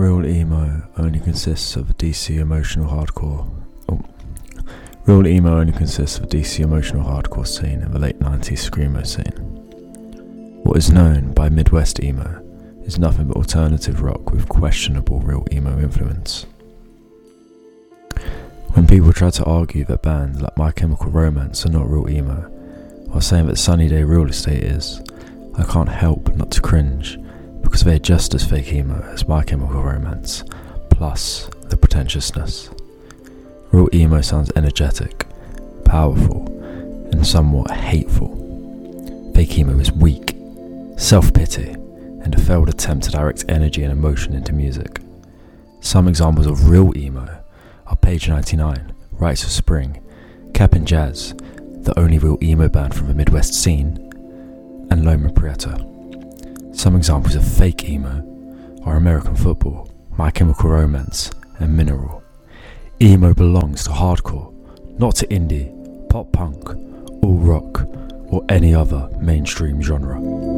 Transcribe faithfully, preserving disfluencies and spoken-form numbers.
real emo only consists of D C emotional hardcore. Oh. Real emo only consists of D C emotional hardcore scene of the late nineties screamo scene. What is known by Midwest emo is nothing but alternative rock with questionable real emo influence. When people try to argue that bands like My Chemical Romance are not real emo, while saying that Sunny Day Real Estate is, I can't help not to cringe, because they're just as fake emo as My Chemical Romance, plus the pretentiousness. Real emo sounds energetic, powerful, and somewhat hateful. Fake emo is weak, self-pity, and a failed attempt to direct energy and emotion into music. Some examples of real emo are Page ninety-nine, Rites of Spring, Cap'n Jazz, the only real emo band from the Midwest scene, and Loma Prieta. Some examples of fake emo are American Football, My Chemical Romance, and Mineral. Emo belongs to hardcore, not to indie, pop punk, all rock, or any other mainstream genre.